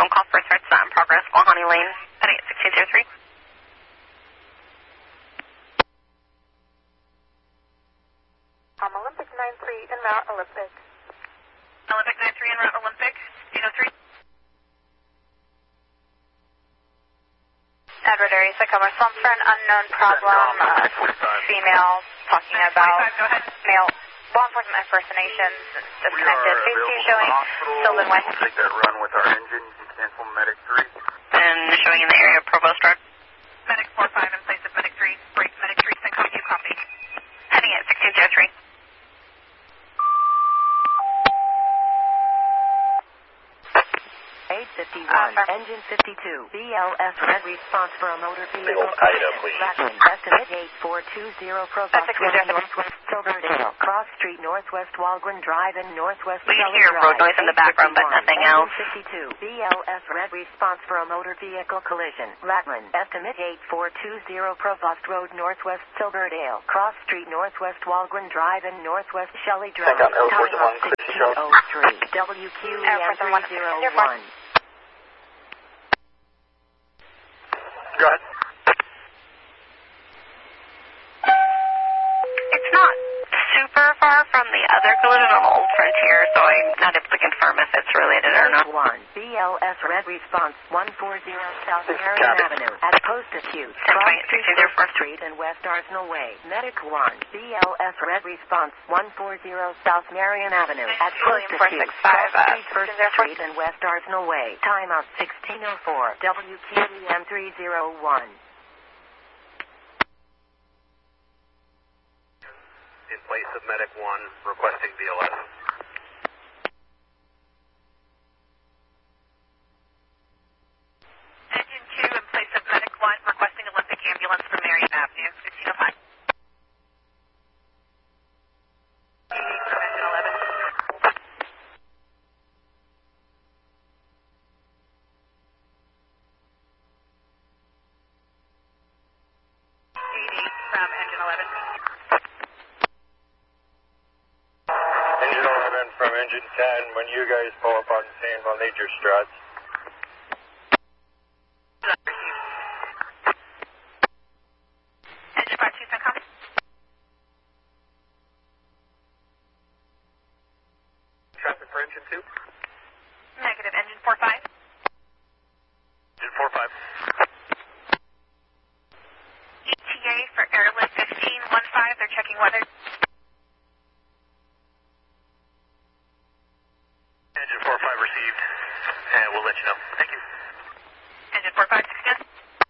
phone call for threats not in progress, Wahani Lane, heading at 1603. Olympic 93 en route Olympic. Olympic 93 en route Olympic, 803. Edward area Sycamore, some for an unknown problem, female talking about male law enforcement impersonations, disconnected, phase 2 showing, Sylvan West. Take that run with our engine, you can cancel Medic 3. And showing in the area of Provost Road. Medic 45 in place of Medic 3, break Medic 3, Syncom, you copy. Heading at 1603. 851, engine 52, BLS red response for a motor vehicle. Estimate 8420, Provost Road, Northwest Silverdale, Cross Street, Northwest Walgren Drive, and Northwest We can hear road noise in the background, but nothing else. 52, BLS red response for a motor vehicle collision. Lackland, estimate 8420, Provost Road, Northwest Silverdale, Cross Street, Northwest Walgren Drive, and Northwest Shelley Drive. Time of 1603, WQEM 301. Go ahead. It's not super far from the other collision on Old Frontier, so I'm not able to confirm if it's related or not. 1, BLS red response 140 South Marion Avenue at Post Acute, Cross Street, First Street, and West Arsenal Way. Medic 1, BLS red response 140 South Marion Avenue at Post Acute, Cross Street, First Street, and West Arsenal Way. Timeout 1604, WQEM 301. In place of Medic 1, requesting BLS. Engine 2 in place of Medic 1, requesting Olympic ambulance from Marion Avenue, 1605. From engine 11. From engine 11. Engine 11 from engine 10, when you guys pull up on scene, I'll need your struts. Engine 5, 2, Syncom. Traffic for engine 2? Negative, engine 45. Engine 45. ETA for airlift 1515, they're checking weather. Engine 45 received, and we'll let you know. Thank you.